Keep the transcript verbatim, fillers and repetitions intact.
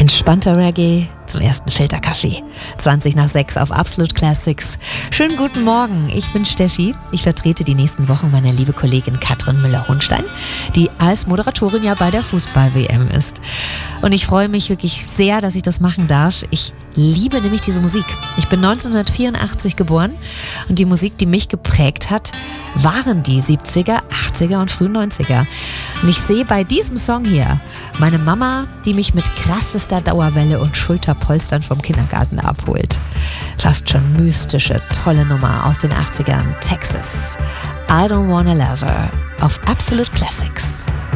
Entspannter Reggae zum ersten Filterkaffee. zwanzig nach sechs auf Absolute Classics. Schönen guten Morgen, ich bin Steffi. Ich vertrete die nächsten Wochen meine liebe Kollegin Katrin Müller-Hohnstein, die als Moderatorin ja bei der Fußball-W M ist. Und ich freue mich wirklich sehr, dass ich das machen darf. Ich liebe nämlich diese Musik. Ich bin neunzehnhundertvierundachtzig geboren und die Musik, die mich geprägt hat, waren die siebziger, achtziger und frühen neunziger. Und ich sehe bei diesem Song hier meine Mama, die mich mit krassester Dauerwelle und Schulterpolstern vom Kindergarten abholt. Fast schon mystische, tolle Nummer aus den achtzigern. Texas. I Don't Wanna Love Her auf Absolute Classics.